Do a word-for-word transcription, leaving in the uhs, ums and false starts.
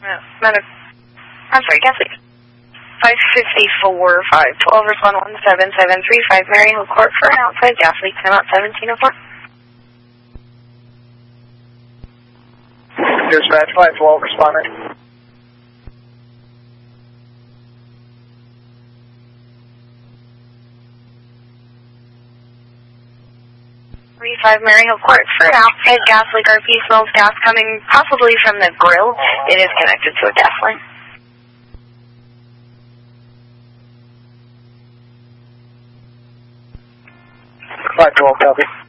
Uh, I'm sorry, gas leak. five fifty-four, five twelve, respond one seven seven three five, Maryhill Court for an outside gas leak, time out seventeen oh four. Dispatch five twelve, responding. three five, Maryhill Court for an outside gas leak, R P smells gas coming possibly from the grill. It is connected to a gas line. five twelve, copy.